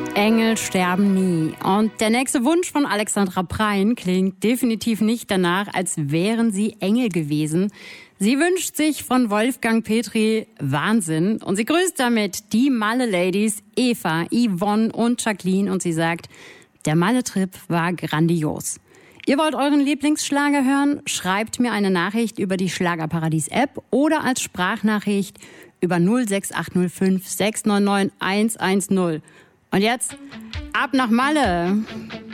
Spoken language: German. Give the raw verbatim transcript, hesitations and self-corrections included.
Engel sterben nie. Und der nächste Wunsch von Alexandra Prein klingt definitiv nicht danach, als wären sie Engel gewesen. Sie wünscht sich von Wolfgang Petri Wahnsinn und sie grüßt damit die Malle-Ladies Eva, Yvonne und Jacqueline und sie sagt, der Malle-Trip war grandios. Ihr wollt euren Lieblingsschlager hören? Schreibt mir eine Nachricht über die Schlagerparadies-App oder als Sprachnachricht über null sechs acht null fünf sechs neun neun eins eins null. Und jetzt ab nach Malle!